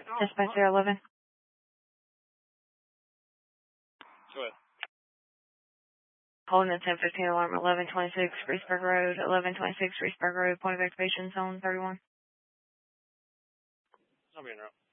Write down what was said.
Dispatcher 11. Go ahead. Holding a 1015 alarm 1126 Reesburg Road, 1126 Reesburg Road, point of activation zone 31. I'll be in route.